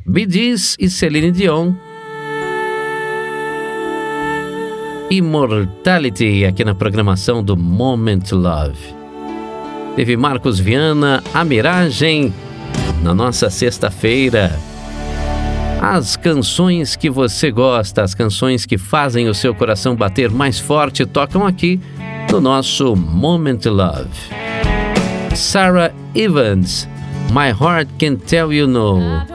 Bee Gees e Celine Dion. Immortality, aqui na programação do Moment Love. Teve Marcos Viana, A Miragem, na nossa sexta-feira. As canções que você gosta, as canções que fazem o seu coração bater mais forte, tocam aqui no nosso Moment Love. Sarah Evans, My Heart Can Tell You No.